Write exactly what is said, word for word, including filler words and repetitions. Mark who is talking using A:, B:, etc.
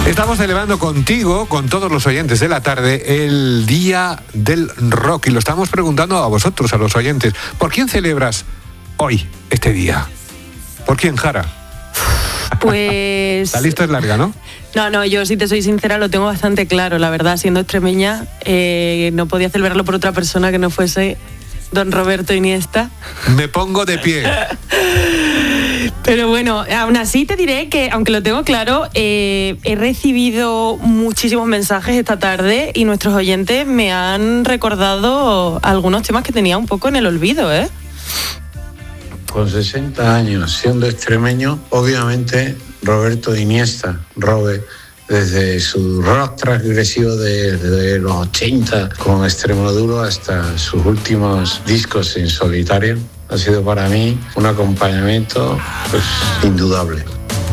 A: Estamos celebrando contigo, con todos los oyentes de la tarde, el Día del Rock. Y lo estamos preguntando a vosotros, a los oyentes. ¿Por quién celebras hoy este día? ¿Por quién, Jara?
B: Pues...
A: La lista es larga, ¿no?
B: No, no, yo si te soy sincera lo tengo bastante claro, la verdad, siendo extremeña, eh, no podía celebrarlo por otra persona que no fuese don Roberto Iniesta.
A: Me pongo de pie.
B: Pero bueno, aún así te diré que, aunque lo tengo claro, eh, he recibido muchísimos mensajes esta tarde y nuestros oyentes me han recordado algunos temas que tenía un poco en el olvido, ¿eh?
C: Con sesenta años, siendo extremeño, obviamente Roberto Iniesta, Robert, desde su rock transgresivo desde los ochenta con Extremoduro hasta sus últimos discos en solitario, ha sido para mí un acompañamiento pues, indudable.